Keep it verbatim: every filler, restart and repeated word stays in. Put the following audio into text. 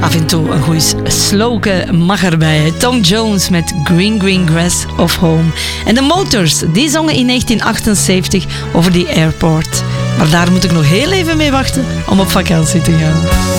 af en toe een goeie slogan mag erbij. Tom Jones met Green Green Grass of Home. En de Motors, die zongen in negentien achtenzeventig over die airport. Maar daar moet ik nog heel even mee wachten om op vakantie te gaan.